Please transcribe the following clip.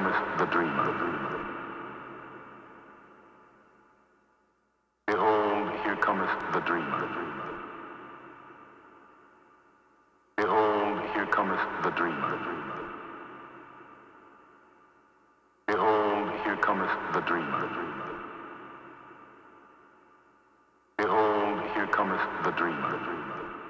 cometh the dreamer. Behold, here cometh the dreamer. Behold, here cometh the dreamer. Behold, here cometh the dreamer.